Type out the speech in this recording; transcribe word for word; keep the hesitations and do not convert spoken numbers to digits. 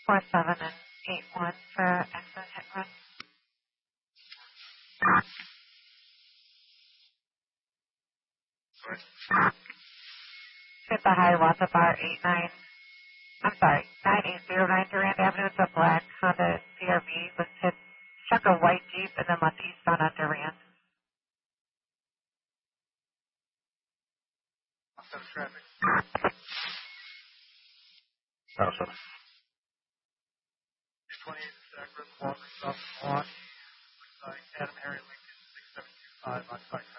four seven and eight one for exit hit run. Hit the high Wassa bar eight nine. I'm sorry, nine eight zero nine Durand Avenue. It's a black Honda C R V. Was hit, struck a white Jeep and then left eastbound on Durand. Some traffic. Awesome. twenty-eight Sacramento, Walker, South Milwaukee. Looks like Adam Harry Lincoln, six seven two five on five.